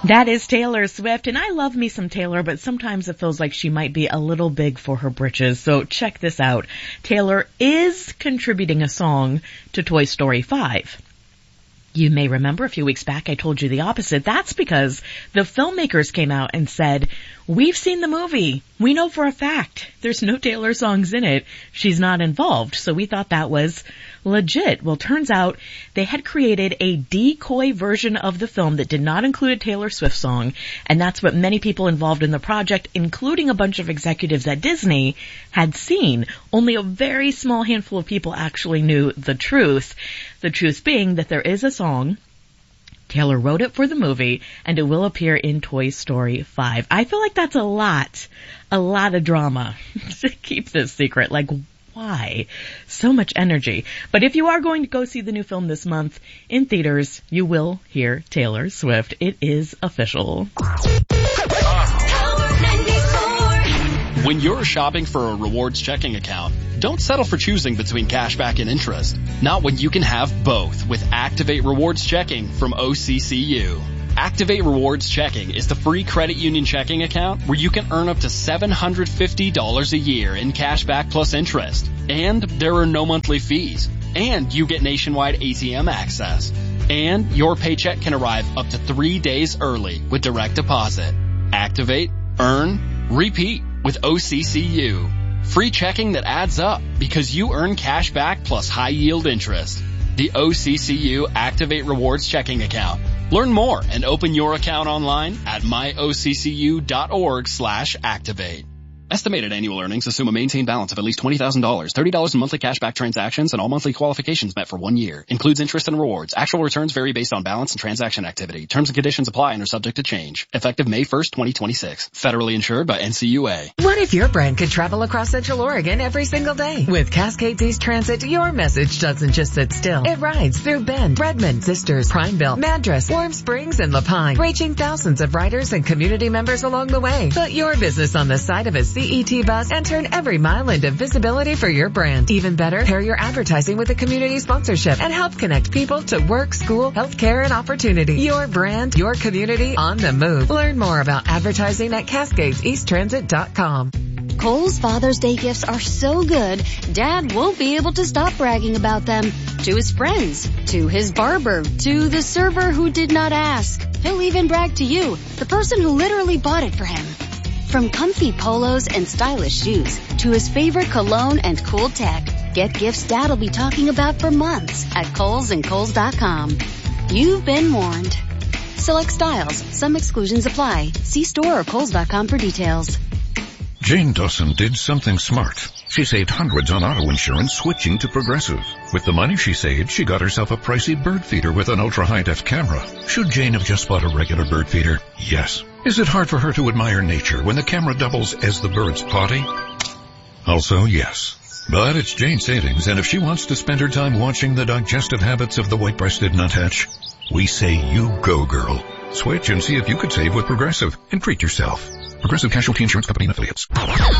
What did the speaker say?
That is Taylor Swift, and I love me some Taylor, but sometimes it feels like she might be a little big for her britches. So check this out. Taylor is contributing a song to Toy Story 5. You may remember a few weeks back I told you the opposite. That's because the filmmakers came out and said, we've seen the movie. We know for a fact there's no Taylor songs in it. She's not involved. So we thought that was legit. Well, turns out they had created a decoy version of the film that did not include a Taylor Swift song. And that's what many people involved in the project, including a bunch of executives at Disney, had seen. Only a very small handful of people actually knew the truth. The truth being that there is a song. Taylor wrote it for the movie, and it will appear in Toy Story 5. I feel like that's a lot of drama to keep this secret. Like, why? So much energy. But if you are going to go see the new film this month in theaters, you will hear Taylor Swift. It is official. When you're shopping for a rewards checking account, don't settle for choosing between cashback and interest. Not when you can have both with Activate Rewards Checking from OCCU. Activate Rewards Checking is the free credit union checking account where you can earn up to $750 a year in cashback plus interest. And there are no monthly fees. And you get nationwide ATM access. And your paycheck can arrive up to 3 days early with direct deposit. Activate, earn, repeat with OCCU. Free checking that adds up because you earn cash back plus high yield interest. The OCCU Activate Rewards Checking Account. Learn more and open your account online at myoccu.org/activate. Estimated annual earnings assume a maintained balance of at least $20,000, $30 in monthly cashback transactions, and all monthly qualifications met for 1 year. Includes interest and rewards. Actual returns vary based on balance and transaction activity. Terms and conditions apply and are subject to change. Effective May 1st, 2026. Federally insured by NCUA. What if your brand could travel across Central Oregon every single day? With Cascades East Transit, your message doesn't just sit still. It rides through Bend, Redmond, Sisters, Prineville, Madras, Warm Springs, and Lapine, reaching thousands of riders and community members along the way. Put your business on the side of a CET bus and turn every mile into visibility for your brand. Even better, pair your advertising with a community sponsorship and help connect people to work, school, healthcare, and opportunity. Your brand, your community, on the move. Learn more about advertising at CascadesEastTransit.com. Kohl's Father's Day gifts are so good, Dad won't be able to stop bragging about them. To his friends, to his barber, to the server who did not ask. He'll even brag to you, the person who literally bought it for him. From comfy polos and stylish shoes to his favorite cologne and cool tech, get gifts Dad'll be talking about for months at Kohl's and Kohl's.com. You've been warned. Select styles. Some exclusions apply. See store or Kohl's.com for details. Jane Dawson did something smart. She saved hundreds on auto insurance switching to Progressive. With the money she saved, she got herself a pricey bird feeder with an ultra-high-def camera. Should Jane have just bought a regular bird feeder? Yes. Is it hard for her to admire nature when the camera doubles as the bird's potty? Also, yes. But it's Jane's savings, and if she wants to spend her time watching the digestive habits of the white-breasted nuthatch, we say you go, girl. Switch and see if you could save with Progressive and treat yourself. Progressive Casualty Insurance Company and Affiliates.